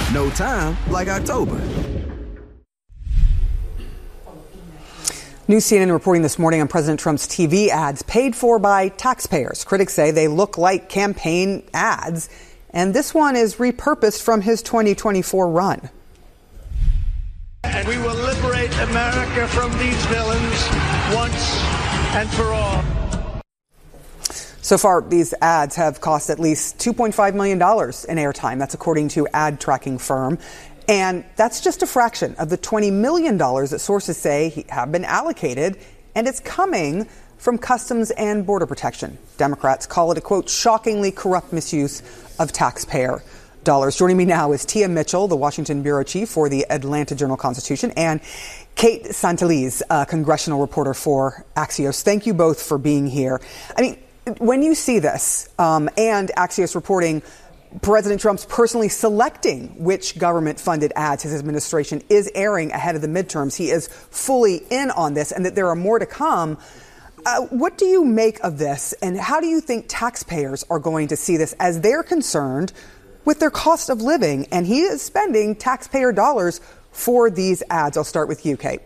No time like October. New CNN reporting this morning on President Trump's TV ads paid for by taxpayers. Critics say they look like campaign ads, and this one is repurposed from his 2024 run. And we will liberate America from these villains once and for all. So far, these ads have cost at least $2.5 million in airtime. That's according to ad tracking firm. And that's just a fraction of the $20 million that sources say have been allocated, and it's coming from Customs and Border Protection. Democrats call it a, quote, shockingly corrupt misuse of taxpayer dollars. Joining me now is Tia Mitchell, the Washington bureau chief for the Atlanta Journal-Constitution, and Kate Santeliz, a congressional reporter for Axios. Thank you both for being here. I mean, when you see this and Axios reporting President Trump's personally selecting which government-funded ads his administration is airing ahead of the midterms, he is fully in on this, and that there are more to come. What do you make of this, and how do you think taxpayers are going to see this as they're concerned with their cost of living? And he is spending taxpayer dollars for these ads. I'll start with you, Kate.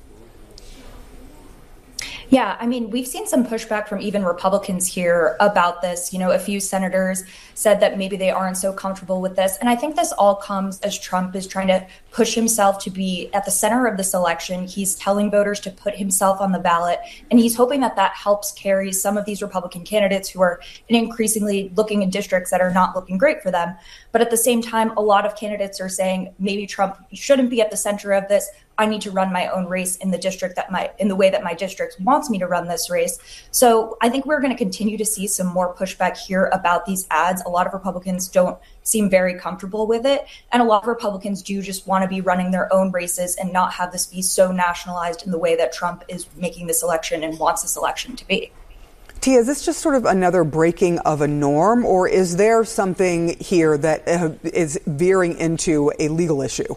Yeah, I mean, we've seen some pushback from even Republicans here about this. You know, a few senators said that maybe they aren't so comfortable with this. And I think this all comes as Trump is trying to push himself to be at the center of this election. He's telling voters to put himself on the ballot, and he's hoping that that helps carry some of these Republican candidates who are increasingly looking in districts that are not looking great for them. But at the same time, a lot of candidates are saying maybe Trump shouldn't be at the center of this. I need to run my own race in the district in the way that my district wants me to run this race. So I think we're going to continue to see some more pushback here about these ads. A lot of Republicans don't seem very comfortable with it. And a lot of Republicans do just want to be running their own races and not have this be so nationalized in the way that Trump is making this election and wants this election to be. Tia, is this just sort of another breaking of a norm, or is there something here that is veering into a legal issue?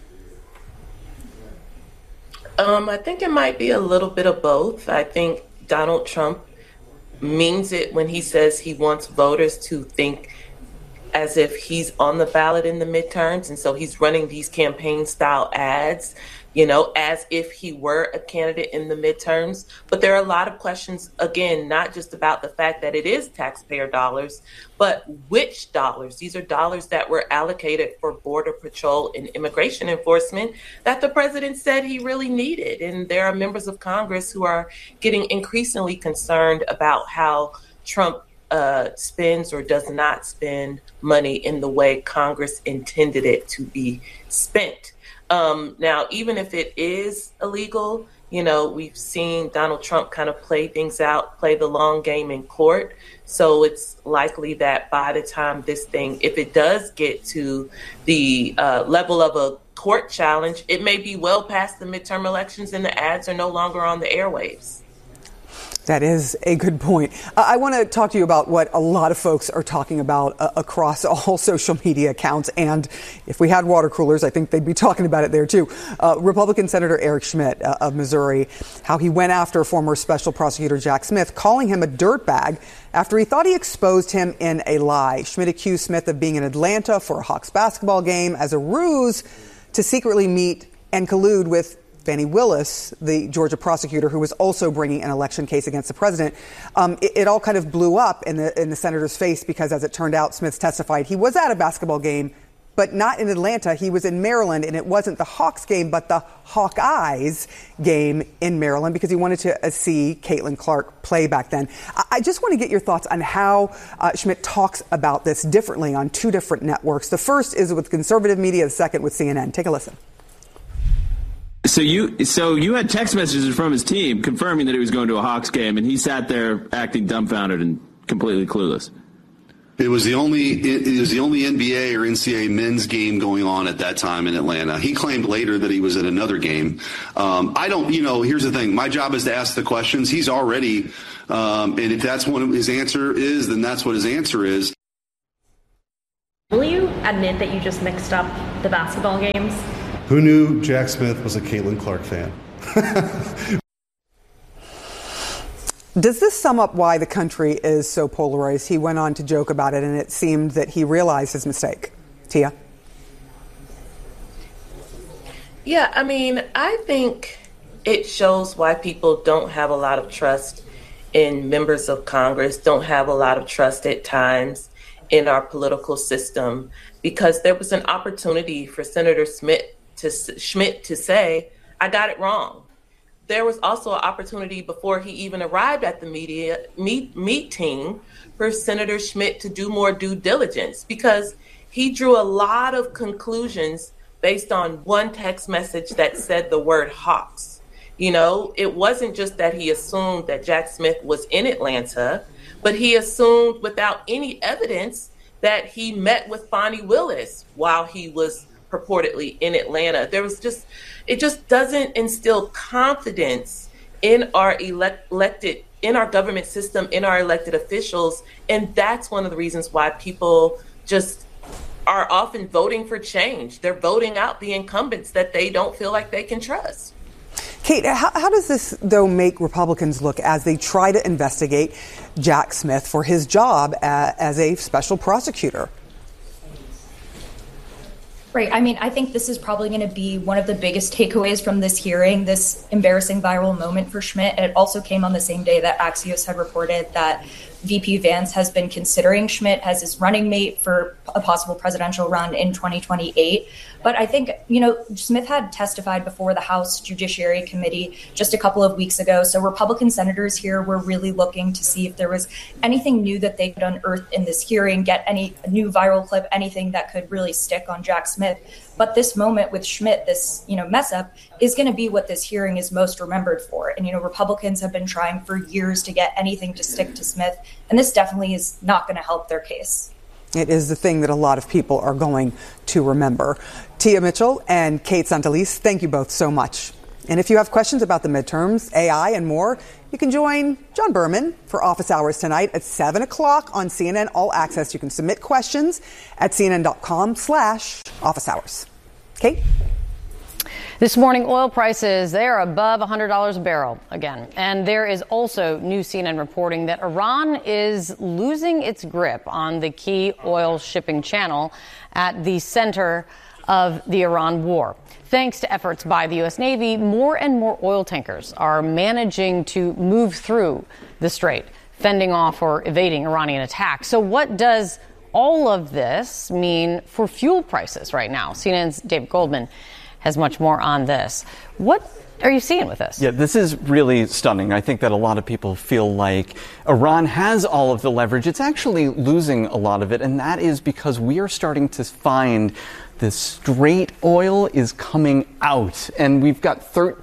I think it might be a little bit of both. I think Donald Trump means it when he says he wants voters to think as if he's on the ballot in the midterms. And so he's running these campaign style ads, you know, as if he were a candidate in the midterms. But there are a lot of questions, again, not just about the fact that it is taxpayer dollars, but which dollars. These are dollars that were allocated for Border Patrol and immigration enforcement that the president said he really needed. And there are members of Congress who are getting increasingly concerned about how Trump spends or does not spend money in the way Congress intended it to be spent. Now, even if it is illegal, you know, we've seen Donald Trump kind of play things out, play the long game in court. So it's likely that by the time this thing, if it does get to the level of a court challenge, it may be well past the midterm elections and the ads are no longer on the airwaves. That is a good point. I want to talk to you about what a lot of folks are talking about across all social media accounts. And if we had water coolers, I think they'd be talking about it there, too. Republican Senator Eric Schmitt of Missouri, how he went after former special prosecutor Jack Smith, calling him a dirtbag after he thought he exposed him in a lie. Schmitt accused Smith of being in Atlanta for a Hawks basketball game as a ruse to secretly meet and collude with Fani Willis, the Georgia prosecutor who was also bringing an election case against the president. It all kind of blew up in the senator's face because, as it turned out, Smith testified he was at a basketball game, but not in Atlanta. He was in Maryland, and it wasn't the Hawks game, but the Hawkeyes game in Maryland because he wanted to see Caitlin Clark play back then. I just want to get your thoughts on how Schmitt talks about this differently on two different networks. The first is with conservative media, the second with CNN. Take a listen. So you had text messages from his team confirming that he was going to a Hawks game, and he sat there acting dumbfounded and completely clueless. It was the only NBA or NCAA men's game going on at that time in Atlanta. He claimed later that he was at another game. Here's the thing. My job is to ask the questions. He's already, and if that's what his answer is, then that's what his answer is. Will you admit that you just mixed up the basketball games? Who knew Jack Smith was a Caitlin Clark fan? Does this sum up why the country is so polarized? He went on to joke about it, and it seemed that he realized his mistake. Tia? Yeah, I mean, I think it shows why people don't have a lot of trust in members of Congress, don't have a lot of trust at times in our political system, because there was an opportunity for Senator Schmidt to say, I got it wrong. There was also an opportunity before he even arrived at the meeting for Senator Schmidt to do more due diligence, because he drew a lot of conclusions based on one text message that said the word Hawks. You know, it wasn't just that he assumed that Jack Smith was in Atlanta, but he assumed without any evidence that he met with Fani Willis while he was purportedly in Atlanta. It just doesn't instill confidence in our in our government system, in our elected officials. And that's one of the reasons why people just are often voting for change. They're voting out the incumbents that they don't feel like they can trust. Kate, how does this, though, make Republicans look as they try to investigate Jack Smith for his job as a special prosecutor? Right. I mean, I think this is probably going to be one of the biggest takeaways from this hearing, this embarrassing viral moment for Schmidt. And it also came on the same day that Axios had reported that VP Vance has been considering Schmidt as his running mate for a possible presidential run in 2028. But I think, you know, Smith had testified before the House Judiciary Committee just a couple of weeks ago. So Republican senators here were really looking to see if there was anything new that they could unearth in this hearing, get any new viral clip, anything that could really stick on Jack Smith. But this moment with Schmidt, this, you know, mess up is going to be what this hearing is most remembered for. And, you know, Republicans have been trying for years to get anything to stick to Smith. And this definitely is not going to help their case. It is the thing that a lot of people are going to remember. Tia Mitchell and Kate Santalis, thank you both so much. And if you have questions about the midterms, AI, and more, you can join John Berman for Office Hours tonight at 7 o'clock on CNN All Access. You can submit questions at cnn.com/office hours. Kate? This morning, oil prices, they are above $100 a barrel again. And there is also new CNN reporting that Iran is losing its grip on the key oil shipping channel at the center of the Iran war. Thanks to efforts by the U.S. Navy, more and more oil tankers are managing to move through the strait, fending off or evading Iranian attacks. So what does all of this mean for fuel prices right now? CNN's David Goldman has much more on this. What are you seeing with this? Yeah, this is really stunning. I think that a lot of people feel like Iran has all of the leverage. It's actually losing a lot of it, and that is because we are starting to find the straight oil is coming out, and we've got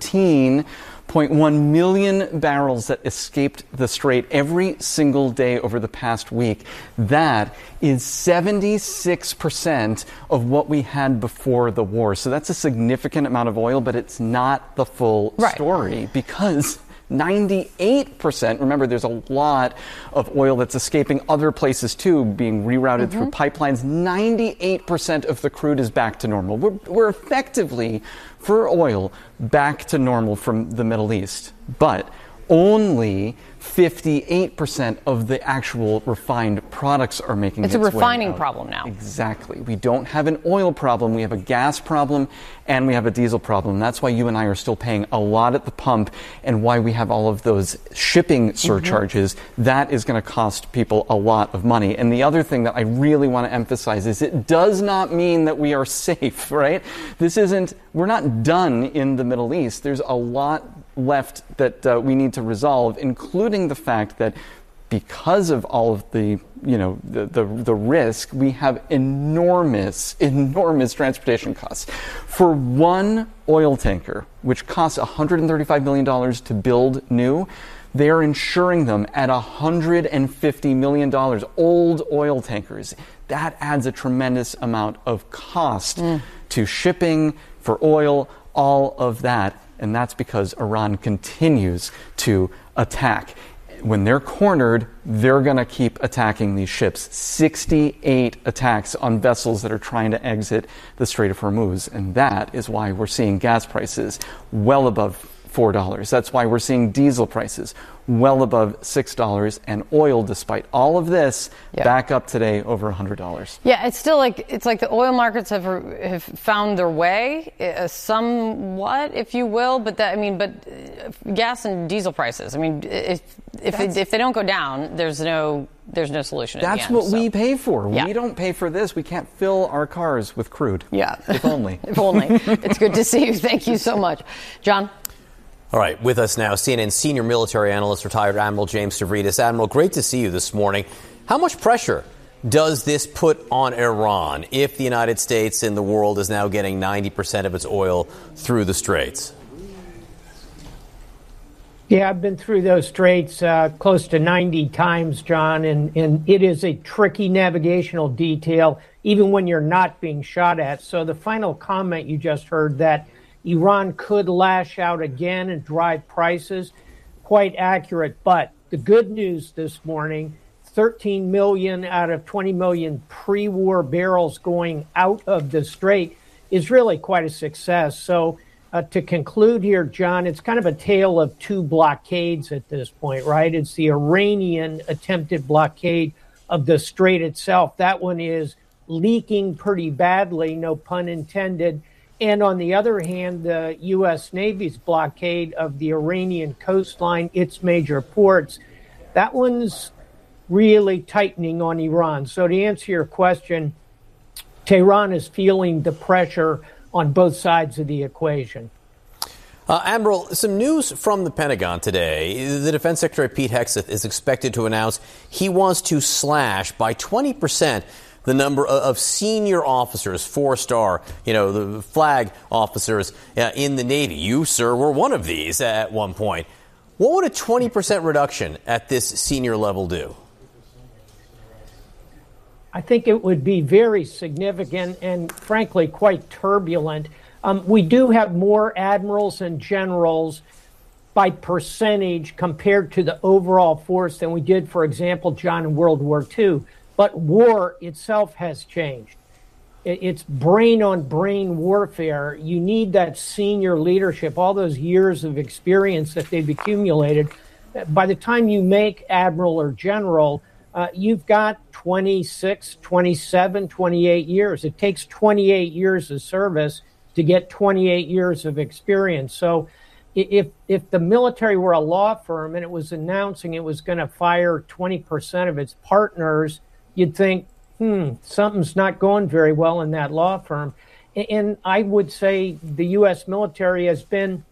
13.1 million barrels that escaped the strait every single day over the past week. That is 76% of what we had before the war. So that's a significant amount of oil, but it's not the full story, because 98%, remember, there's a lot of oil that's escaping other places too, being rerouted through pipelines. 98% of the crude is back to normal. We're effectively, for oil, back to normal from the Middle East. But only 58% of the actual refined products are making its way out. It's a refining problem now. Exactly. We don't have an oil problem. We have a gas problem and we have a diesel problem. That's why you and I are still paying a lot at the pump, and why we have all of those shipping surcharges. That is going to cost people a lot of money. And the other thing that I really want to emphasize is it does not mean that we are safe, right? We're not done in the Middle East. There's a lot left that we need to resolve, including the fact that because of all of the risk, we have enormous transportation costs. For one oil tanker, which costs $135 million to build new, they are insuring them at $150 million, old oil tankers. That adds a tremendous amount of cost to shipping, for oil, all of that. And that's because Iran continues to attack. When they're cornered, they're going to keep attacking these ships. 68 attacks on vessels that are trying to exit the Strait of Hormuz. And that is why we're seeing gas prices well above $4. That's why we're seeing diesel prices well above $6 and oil, despite all of this, back up today over $100. Yeah, it's still like the oil markets have found their way, somewhat, if you will. But gas and diesel prices. I mean, if they don't go down, there's no solution. That's what we pay for. Yeah. We don't pay for this. We can't fill our cars with crude. Yeah, if only. If only. It's good to see you. Thank you so much, John. All right, with us now, CNN senior military analyst, retired Admiral James Stavridis. Admiral, great to see you this morning. How much pressure does this put on Iran if the United States and the world is now getting 90% of its oil through the Straits? Yeah, I've been through those straits close to 90 times, John, and it is a tricky navigational detail, even when you're not being shot at. So the final comment you just heard, that Iran could lash out again and drive prices, quite accurate. But the good news this morning, 13 million out of 20 million pre-war barrels going out of the strait is really quite a success. So to conclude here, John, it's kind of a tale of two blockades at this point, right? It's the Iranian attempted blockade of the strait itself. That one is leaking pretty badly, no pun intended. And on the other hand, the U.S. Navy's blockade of the Iranian coastline, its major ports, that one's really tightening on Iran. So to answer your question, Tehran is feeling the pressure on both sides of the equation. Admiral, some news from the Pentagon today. The Defense Secretary Pete Hegseth is expected to announce he wants to slash by 20% the number of senior officers, 4-star, the flag officers in the Navy. You, sir, were one of these at one point. What would a 20% reduction at this senior level do? I think it would be very significant and, frankly, quite turbulent. We do have more admirals and generals by percentage compared to the overall force than we did, for example, John, in World War II. But war itself has changed. It's brain-on-brain warfare. You need that senior leadership, all those years of experience that they've accumulated. By the time you make admiral or general, you've got 26, 27, 28 years. It takes 28 years of service to get 28 years of experience. So if the military were a law firm and it was announcing it was going to fire 20% of its partners, you'd think, something's not going very well in that law firm. And I would say the U.S. military has been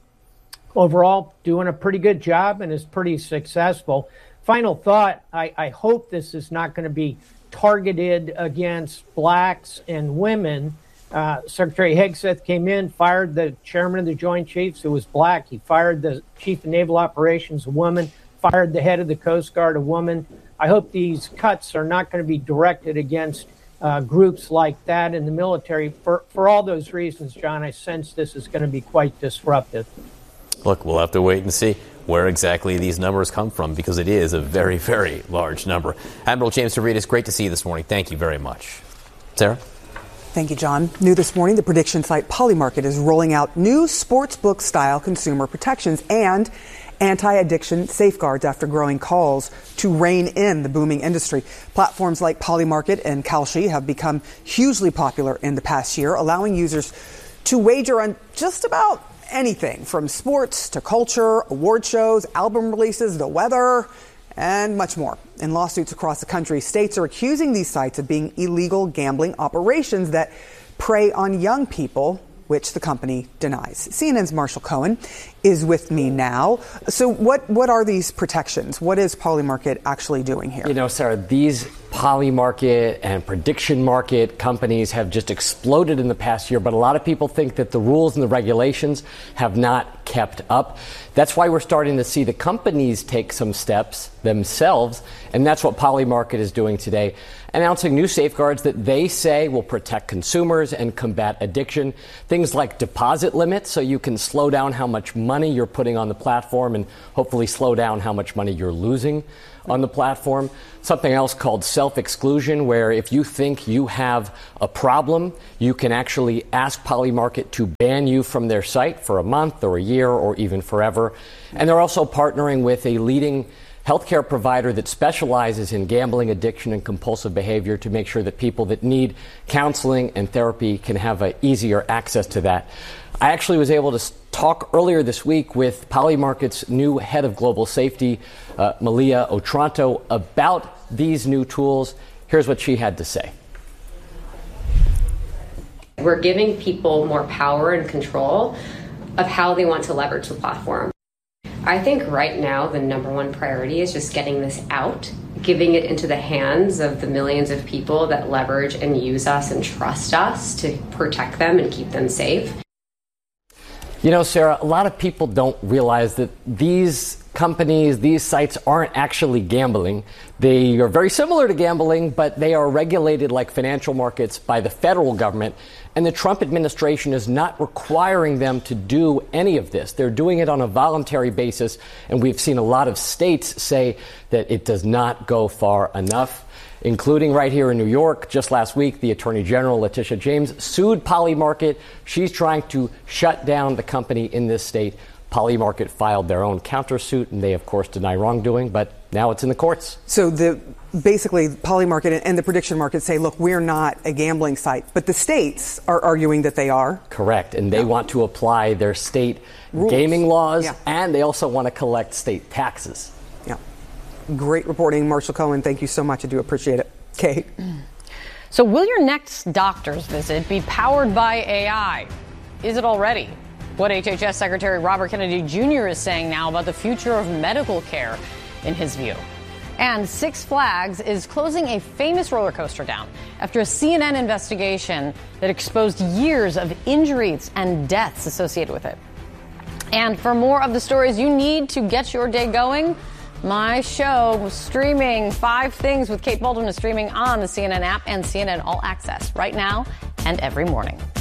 overall doing a pretty good job and is pretty successful. Final thought, I hope this is not going to be targeted against blacks and women. Secretary Hegseth came in, fired the chairman of the Joint Chiefs, who was black. He fired the chief of naval operations, a woman, fired the head of the Coast Guard, a woman. I hope these cuts are not going to be directed against groups like that in the military. For all those reasons, John, I sense this is going to be quite disruptive. Look, we'll have to wait and see where exactly these numbers come from, because it is a very, very large number. Admiral James Stavridis, great to see you this morning. Thank you very much. Sarah? Thank you, John. New this morning, the prediction site Polymarket is rolling out new sportsbook-style consumer protections and anti-addiction safeguards after growing calls to rein in the booming industry. Platforms like Polymarket and Kalshi have become hugely popular in the past year, allowing users to wager on just about anything from sports to culture, award shows, album releases, the weather, and much more. In lawsuits across the country, states are accusing these sites of being illegal gambling operations that prey on young people, which the company denies. CNN's Marshall Cohen is with me now. So what are these protections? What is Polymarket actually doing here? Sarah, these Polymarket and prediction market companies have just exploded in the past year, but a lot of people think that the rules and the regulations have not kept up. That's why we're starting to see the companies take some steps themselves, and that's what Polymarket is doing today, announcing new safeguards that they say will protect consumers and combat addiction. Things like deposit limits, so you can slow down how much money you're putting on the platform and hopefully slow down how much money you're losing on the platform. Something else called self-exclusion, where if you think you have a problem, you can actually ask Polymarket to ban you from their site for a month or a year or even forever. And they're also partnering with a leading healthcare provider that specializes in gambling addiction and compulsive behavior to make sure that people that need counseling and therapy can have easier access to that. I actually was able to talk earlier this week with Polymarket's new head of global safety, Malia Otranto, about these new tools. Here's what she had to say. We're giving people more power and control of how they want to leverage the platform. I think right now the number one priority is just getting this out, giving it into the hands of the millions of people that leverage and use us and trust us to protect them and keep them safe. You know, Sarah, a lot of people don't realize that these companies, these sites aren't actually gambling. They are very similar to gambling, but they are regulated like financial markets by the federal government. And the Trump administration is not requiring them to do any of this. They're doing it on a voluntary basis. And we've seen a lot of states say that it does not go far enough, including right here in New York. Just last week, the Attorney General, Letitia James, sued Polymarket. She's trying to shut down the company in this state. Polymarket filed their own countersuit, and they, of course, deny wrongdoing, but now it's in the courts. So basically, Polymarket and the prediction market say, look, we're not a gambling site, but the states are arguing that they are. Correct, and they want to apply their state rules, gaming laws, and they also want to collect state taxes. Yeah. Great reporting, Marshall Cohen. Thank you so much. I do appreciate it. Kate. So will your next doctor's visit be powered by AI? Is it already? What HHS Secretary Robert Kennedy Jr. is saying now about the future of medical care, in his view. And Six Flags is closing a famous roller coaster down after a CNN investigation that exposed years of injuries and deaths associated with it. And for more of the stories you need to get your day going, my show streaming 5 Things with Kate Baldwin is streaming on the CNN app and CNN All Access right now and every morning.